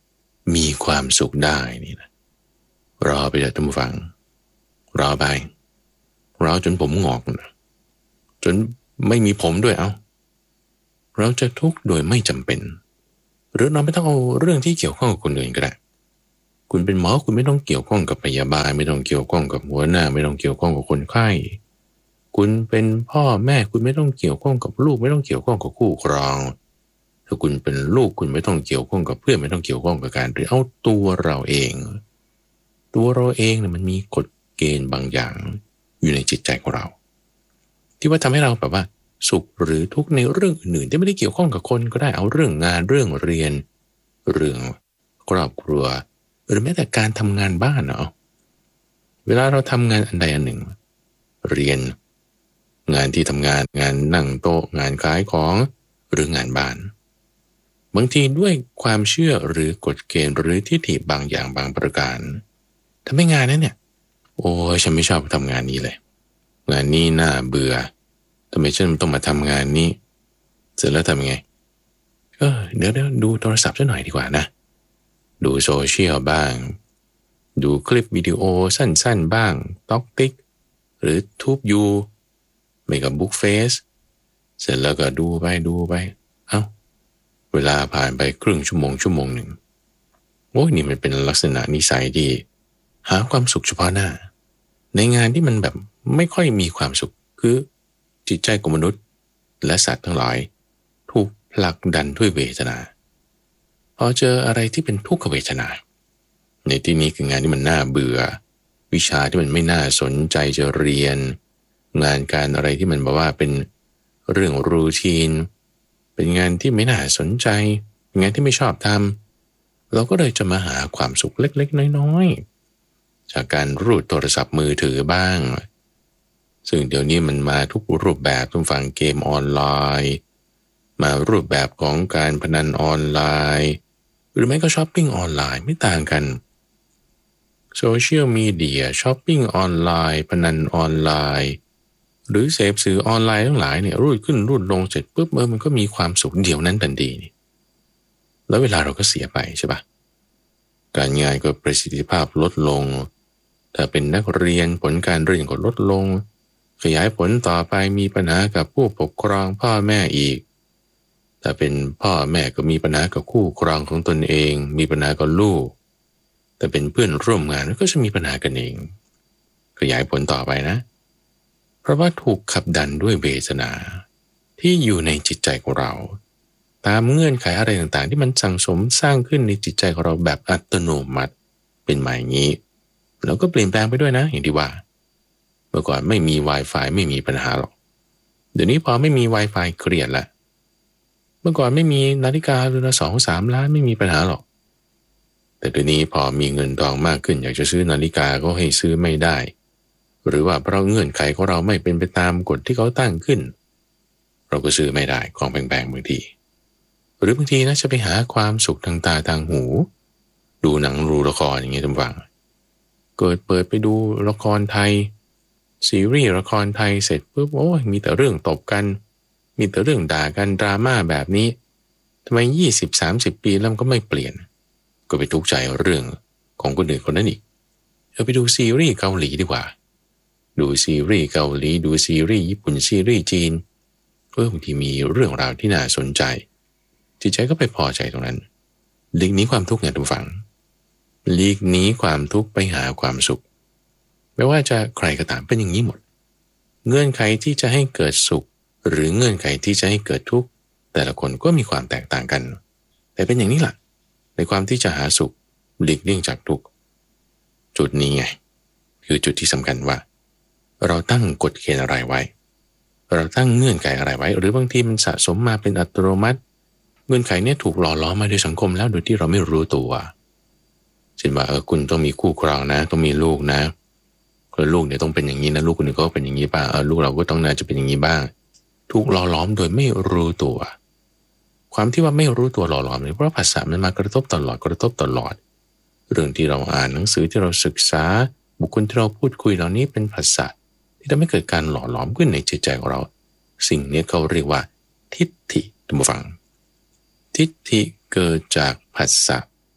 Speaker 1: มีความสุขได้นี่นะรอไปเถอะท่านผู้ฟังรอไปรอจนผมงอกนะจนไม่มีผมด้วยเอาเราจะทุกข์โดยไม่จำเป็นหรือเราไม่ต้องเอาเรื่องที่เกี่ยวข้องกับคนอื่นก็ได้คุณเป็นหมอคุณไม่ต้องเกี่ยวข้องกับพยาบาลไม่ต้องเกี่ยวข้องกับหัวหน้าไม่ต้องเกี่ยวข้องกับคนไข้คุณเป็นพ่อแม่คุณไม่ต้องเกี่ยวข้องกับลูกไม่ต้องเกี่ยวข้องกับคู่ครองถ้าคุณเป็นลูกคุณไม่ต้องเกี่ยวข้องกับเพื่อนไม่ต้องเกี่ยวข้องกับการหรือเอาตัวเราเองตัวเราเองเนี่ยมันมีกฎเกณฑ์บางอย่างอยู่ในจิตใจของเราที่ว่าทำให้เราแบบว่าสุขหรือทุกข์ในเรื่องอื่นๆที่ไม่ได้เกี่ยวข้องกับคนก็ได้เอาเรื่องงานเรื่องเรียนเรื่องครอบครัวหรือแม้แต่การทำงานบ้านเนาะเวลาเราทำงานอันใดอันหนึ่งเรียนงานที่ทำงานงานนั่งโต๊ะงานขายของหรืองานบ้านบางทีด้วยความเชื่อหรือกฎเกณฑ์หรือทิฏฐิบางอย่างบางประการทำให้งานนั้นเนี่ยโอ้ยฉันไม่ชอบทำงานนี้เลยงานนี้น่าเบื่อทำไมฉันต้องมาทำงานนี้เสร็จแล้วทำยังไงเออเดี๋ยวเดี๋ยวดูโทรศัพท์ซะหน่อยดีกว่านะดูโซเชียลบ้างดูคลิปวิดีโอสั้นๆบ้างต็อกติ๊กหรือทูบยูไม่กับบุ๊กเฟสเสร็จแล้วก็ดูไปดูไปเอ้าเวลาผ่านไปครึ่งชั่วโมงชั่วโมงหนึ่งโอ้ยนี่มันเป็นลักษณะนิสัยที่หาความสุขเฉพาะหน้าในงานที่มันแบบไม่ค่อยมีความสุขคือจิตใจของมนุษย์และสัตว์ทั้งหลายถูกผลักดันด้วยเวทนาพอเจออะไรที่เป็นทุกขเวทนาในที่นี้คืองานที่มันน่าเบื่อวิชาที่มันไม่น่าสนใจจะเรียนงานการอะไรที่มันแบบว่าเป็นเรื่องรูทีนเป็นงานที่ไม่น่าสนใจงานที่ไม่ชอบทำเราก็เลยจะมาหาความสุขเล็กๆน้อยๆจากการรูดโทรศัพท์มือถือบ้างซึ่งเดี๋ยวนี้มันมาทุกรูปแบบทุกฝั่งเกมออนไลน์มารูปแบบของการพนันออนไลน์หรือไม่ก็ช้อปปิ้งออนไลน์ไม่ต่างกันโซเชียลมีเดียช้อปปิ้งออนไลน์พนันออนไลน์หรือเสพสื่อออนไลน์ทั้งหลายเนี่ยรูดขึ้นรูดลงเสร็จปุ๊บเออมันก็มีความสุขเดี๋ยวนั้นทันทีแล้วเวลาเราก็เสียไปใช่ปะการงานก็ประสิทธิภาพลดลงถ้าเป็นนักเรียนผลการเรียนก็ลดลงขยายผลต่อไปมีปัญหากับผู้ปกครองพ่อแม่อีกถ้าเป็นพ่อแม่ก็มีปัญหากับคู่ครองของตนเองมีปัญหากับลูกแต่เป็นเพื่อนร่วมงานก็จะมีปัญหากันเองขยายผลต่อไปนะเพราะว่าถูกขับดันด้วยเวทนาที่อยู่ในจิตใจของเราตามเงื่อนไขอะไรต่างๆที่มันสั่งสมสร้างขึ้นในจิตใจของเราแบบอัตโนมัติเป็นมาอย่างนี้แล้วก็เปลี่ยนแปลงไปด้วยนะอย่างที่ว่าเมื่อก่อนไม่มี Wi-Fi ไม่มีปัญหาหรอกเดี๋ยวนี้พอไม่มี Wi-Fi เครียดละเมื่อก่อนไม่มีนาฬิกาเรือนละสองสามล้านไม่มีปัญหาหรอกแต่เดี๋ยวนี้พอมีเงินทองมากขึ้นอยากจะซื้อนาฬิกาก็ให้ซื้อไม่ได้หรือว่าเพราะเงื่อนไขของเราไม่เป็นไปตามกฎที่เขาตั้งขึ้นเราก็ซื้อไม่ได้ของแพงๆบางทีหรือบางทีนะจะไปหาความสุขทางตาทางหูดูหนังดูละครอย่างเงี้ยทุกฝั่งเกิดเปิดไปดูละครไทยซีรีส์ละครไทยเสร็จปุ๊บโอ้ยมีแต่เรื่องตบกันมีแต่เรื่องด่ากันดราม่าแบบนี้ทำไมยี่สิบสามสิบปีแล้วมันก็ไม่เปลี่ยนก็ไปทุกข์ใจเรื่องของคนอื่นคนนั้นอีกเอาไปดูซีรีส์เกาหลีดีกว่าดูซีรีส์เกาหลีดูซีรีส์ญี่ปุ่นซีรีส์จีนเออบางทีมีเรื่องราวที่น่าสนใจจิตใจก็ไปพอใจตรงนั้นหลีกหนีความทุกข์ไงทุกฝั่งหลีกหนีความทุกข์ไปหาความสุขไม่ว่าจะใครก็ตามเป็นอย่างนี้หมดเงื่อนไขที่จะให้เกิดสุขหรือเงื่อนไขที่จะให้เกิดทุกข์แต่ละคนก็มีความแตกต่างกันแต่เป็นอย่างนี้แหละในความที่จะหาสุขหลีกเลี่ยงจากทุกข์จุดนี้ไงคือจุดที่สำคัญว่าเราตั้งกฎเกณฑ์อะไรไว้เราตั้งเงื่อนไขอะไรไว้หรือบางทีมันสะสมมาเป็นอัตโนมัติเงื่อนไขนี้ถูกหล่อล้อมมาโดยสังคมแล้วโดยที่เราไม่รู้ตัวเช่นว่าเออคุณต้องมีคู่ครองนะต้องมีลูกนะแล้วลูกเนี่ยต้องเป็นอย่างนี้นะลูกคนอื่นก็เป็นอย่างนี้ป่ะเออลูกเราก็ต้องน่าจะเป็นอย่างนี้บ้างถูกหล่อล้อมโดยไม่รู้ตัวความที่ว่าไม่รู้ตัวหล่อล้อมเนี่ยเพราะภาษามันมากระทบตลอดกระทบตลอดเรื่องที่เราอ่านหนังสือที่เราศึกษาบุคคลที่เราพูดคุยเหล่านี้เป็นภาษาที่ทำให้เกิดการหล่อล้อมขึ้นในจิตใจของเราสิ่งนี้เขาเรียกว่าทิฏฐิท่านผู้ฟังทิฏฐิเกิดจากภาษา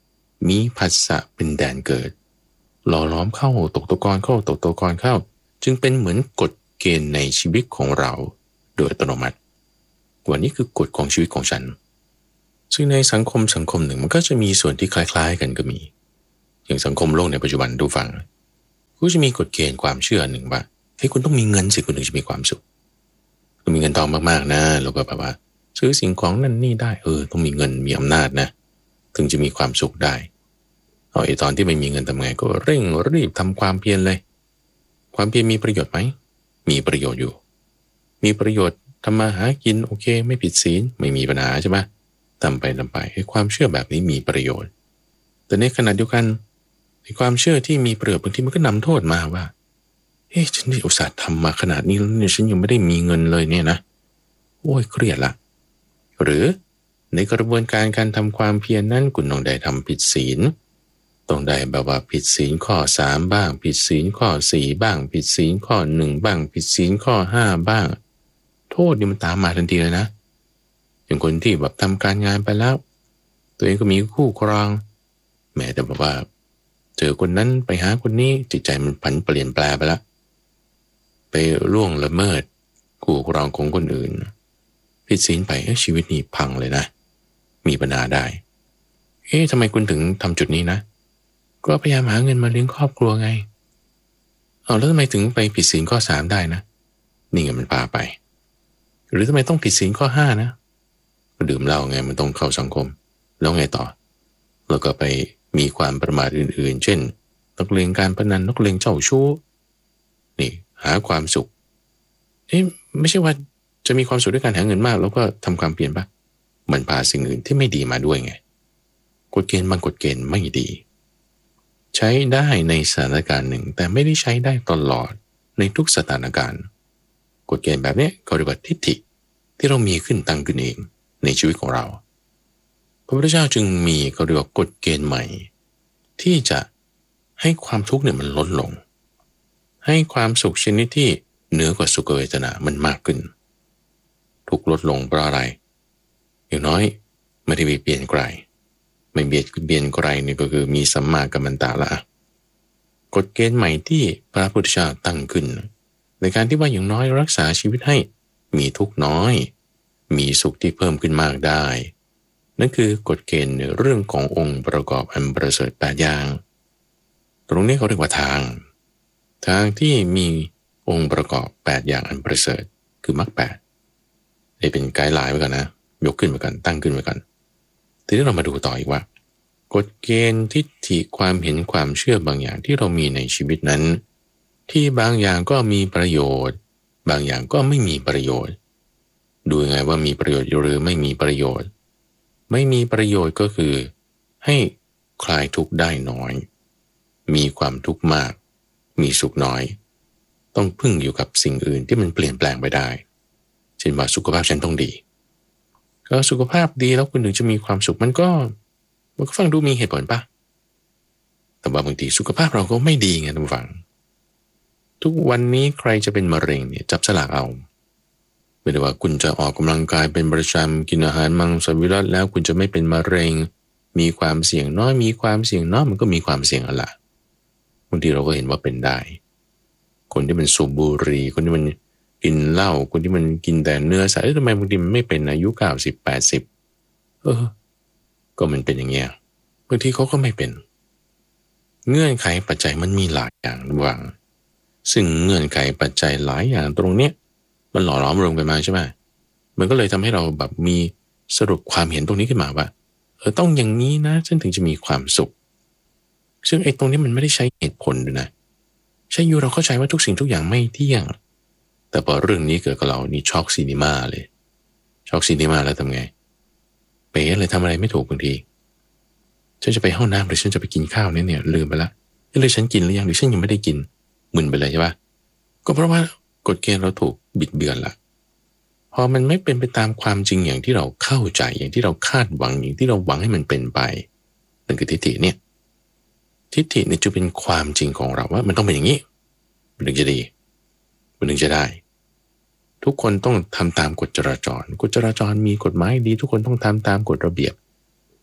Speaker 1: มีผัสสะเป็นแดนเกิดหล่อล้อมเข้าตกตะกอนเข้าตกตะกอนเข้าจึงเป็นเหมือนกฎเกณฑ์ในชีวิตของเราโดยอัตโนมัติวันนี้คือกฎของชีวิตของฉันซึ่งในสังคมสังคมหนึ่งมันก็จะมีส่วนที่คล้ายๆกันก็มีอย่างสังคมโลกในปัจจุบันดูฟังก็จะมีกฎเกณฑ์ความเชื่อหนึ่งว่าเฮ้ยคุณต้องมีเงินสิคุณถึงจะมีความสุขต้องมีเงินทองมากๆนะแล้วก็แบบว่าซื้อสิ่งของนั่นนี่ได้เออต้องมีเงินมีอำนาจนะถึงจะมีความสุขได้เอาไอ้ตอนที่ไม่มีเงินทำไงก็เร่งรีบทำความเพียรเลยความเพียรมีประโยชน์ไหมมีประโยชน์อยู่มีประโยชน์ทำมาหากินโอเคไม่ผิดศีลไม่มีปัญหาใช่ไหมทำไปทำไปไอ้ความเชื่อแบบนี้มีประโยชน์แต่ในขณะเดียวกันไอ้ความเชื่อที่มีประโยชน์บางทีมันก็นำโทษมาว่าเฮ้ยฉันได้อุตส่าห์ทำมาขนาดนี้แล้วเนี่ยฉันยังไม่ได้มีเงินเลยเนี่ยนะโอ้ยเครียดละหรือในกระบวนการการทำความเพียรนั้นคุณต้องได้ทำผิดศีลต้องได้แบบว่าผิดศีลข้อสามบ้างผิดศีลข้อสี่บ้างผิดศีลข้อหนึ่งบ้างผิดศีลข้อห้าบ้างโทษนี่มันตามมาทันทีเลยนะอย่างคนที่แบบทำการงานไปแล้วตัวเองก็มีคู่ครองแม้แต่แบบว่าเจอคนนั้นไปหาคนนี้จิตใจมันผันเปลี่ยนแปลไปแล้วไปล่วงละเมิดคู่ครองของคนอื่นผิดศีลไปชีวิตนี้พังเลยนะมีปัญหาได้เอ๊ะทำไมคุณถึงทำจุดนี้นะก็พยายามหาเงินมาเลี้ยงครอบครัวไงเอาแล้วทำไมถึงไปผิดศีลข้อสามได้นะนี่ไงมันพาไปหรือทำไมต้องผิดศีลข้อห้านะก็ดื่มเหล้าไงมันต้องเข้าสังคมแล้วไงต่อแล้วก็ไปมีความประมาทอื่นๆเช่นนักเลงการพนันนักเลงเจ้าชู้นี่หาความสุขเอ๊ะไม่ใช่ว่าจะมีความสุขด้วยการหาเงินมากแล้วก็ทำความเปลี่ยนปะมันพาสิ่งอื่นที่ไม่ดีมาด้วยไงกฎเกณฑ์บางกฎเกณฑ์ไม่ดีใช้ได้ในสถานการณ์หนึ่งแต่ไม่ได้ใช้ได้ตลอดในทุกสถานการณ์กฎเกณฑ์แบบนี้เขาเรียกว่าทิฏฐิที่เรามีขึ้นตั้งขึ้นเองในชีวิตของเราพระพุทธเจ้าจึงมีเขาเรียกว่ากฎเกณฑ์ใหม่ที่จะให้ความทุกข์เนี่ยมันลดลงให้ความสุขชนิดที่เหนือกว่าสุขเวทนามันมากขึ้นทุกข์ลดลงเพราะอะไรอย่างน้อยไม่ได้เบียดเบียนใครไม่เบียดเบียนใครนี่ก็คือมีสัมมากัมมันตะละกฎเกณฑ์ใหม่ที่พระพุทธเจ้าตั้งขึ้นในการที่ว่าอย่างน้อยรักษาชีวิตให้มีทุกข์น้อยมีสุขที่เพิ่มขึ้นมากได้นั่นคือกฎเกณฑ์ในเรื่องขององค์ประกอบอันประเสริฐแปดอย่างตรงนี้เขาเรียกว่าทางทางที่มีองค์ประกอบแปดอย่างอันประเสริฐคือมรรคแปดได้เป็นไกด์ไลน์ไว้ก่อนนะยกขึ้นไว้ก่อนตั้งขึ้นไว้ก่อนทีนี้เรามาดูต่ออีกว่ากฎเกณฑ์ทิฏฐิความเห็นความเชื่อบางอย่างที่เรามีในชีวิตนั้นที่บางอย่างก็มีประโยชน์บางอย่างก็ไม่มีประโยชน์ดูยังไงว่ามีประโยชน์หรือไม่มีประโยชน์ไม่มีประโยชน์ก็คือให้คลายทุกข์ได้น้อยมีความทุกข์มากมีสุขน้อยต้องพึ่งอยู่กับสิ่งอื่นที่มันเปลี่ยนแปลงไปได้เช่นว่าสุขภาพฉันต้องดีก็สุขภาพดีแล้วคุณถึงจะมีความสุขมันก็มันก็ฟังดูมีเหตุผลปะแต่ว่าบางทีสุขภาพเราก็ไม่ดีไงท่านผู้ฟังทุกวันนี้ใครจะเป็นมะเร็งเนี่ยจับสลากเอาไม่ได้ว่าคุณจะออกกำลังกายเป็นประจำกินอาหารมังสวิรัติแล้วคุณจะไม่เป็นมะเร็งมีความเสี่ยงน้อยมีความเสี่ยงน้อยมันก็มีความเสี่ยงอะไรบางทีเราก็เห็นว่าเป็นได้คนที่มันสูบบุหรี่คนที่มันกินเหล้าคนที่มันกินแต่เนื้อสัตว์ทำไมบางทีมันไม่เป็นอายุเก้าสิบแปดสิบเออก็มันเป็นอย่างเงี้ยบางทีเขาก็ไม่เป็นเงื่อนไขปัจจัยมันมีหลายอย่างระหว่างซึ่งเงื่อนไขปัจจัยหลายอย่างตรงเนี้ยมันหล่อหลอมรวมกันมาใช่ไหมมันก็เลยทำให้เราแบบมีสรุปความเห็นตรงนี้ขึ้นมาว่าเออต้องอย่างนี้นะฉันถึงจะมีความสุขซึ่งไอ้ตรงนี้มันไม่ได้ใช้เหตุผลด้วยนะใช่อยู่เราเข้าใจว่าทุกสิ่งทุกอย่างไม่เที่ยงแต่พอเรื่องนี้เกิดกับเรานี่ช็อกซีนีมาเลยช็อกซีนีมาแล้วทำไงเป๋เลยทำอะไรไม่ถูกบางทีฉันจะไปห้องน้ำหรือฉันจะไปกินข้าวเนี่ยเนี่ยลืมไปละเลยฉันกินหรือยังหรือฉันยังไม่ได้กินมึนไปเลยใช่ปะก็เพราะว่ากฎเกณฑ์เราถูกบิดเบือนละพอมันไม่เป็นไปตามความจริงอย่างที่เราเข้าใจอย่างที่เราคาดหวังอย่างที่เราหวังให้มันเป็นไปนั่นคือทิฏฐิเนี่ยทิฏฐิเนี่ยจะเป็นความจริงของเราว่ามันต้องเป็นอย่างนี้มันถึงจะดีมันถึงจะได้ทุกคนต้องทำตามกฎจราจรกฎจราจรมีกฎหมายดีทุกคนต้องทำตามกฎระเบียบ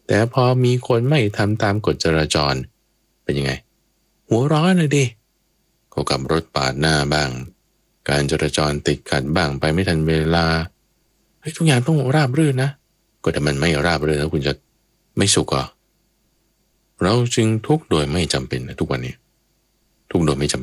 Speaker 1: แต่พอมีคนไม่ทำตามกฎจราจรเป็นยังไงหัวร้อนเลยดิเขาขับรถปาดหน้าบ้างการจราจรติดขัดบ้างไปไม่ทันเวลาเฮ้ยทุกอย่างต้องราบรื่นนะก็แต่มันไม่ราบรื่นแล้วคุณจะไม่สุขเหรอเราจึงทุกข์โดยไม่จำเป็นนะทุกวันนี้ทุกข์โดยไม่จำ